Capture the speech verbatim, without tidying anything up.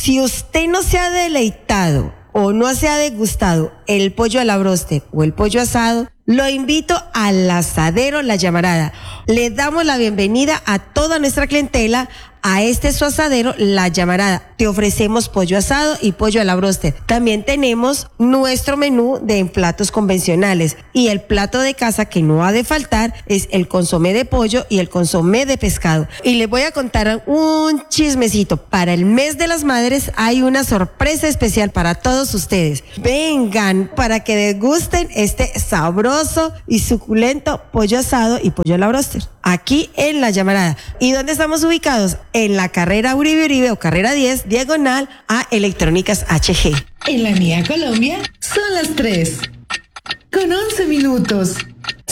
Si usted no se ha deleitado o no se ha degustado el pollo a la bróster o el pollo asado, lo invito al Asadero La Llamarada. Le damos la bienvenida a toda nuestra clientela a este su asadero La Llamarada. Te ofrecemos pollo asado y pollo a la bróster. También tenemos nuestro menú de platos convencionales, y el plato de casa que no ha de faltar es el consomé de pollo y el consomé de pescado. Y les voy a contar un chismecito. Para el mes de las madres hay una sorpresa especial para todos ustedes. Vengan para que degusten este sabroso y suculento pollo asado y pollo a la bróster aquí en La Llamarada. ¿Y dónde estamos ubicados? En la carrera Uribe Uribe o carrera diez, diagonal a Electrónicas H G. En la mía Colombia son las tres, con once minutos.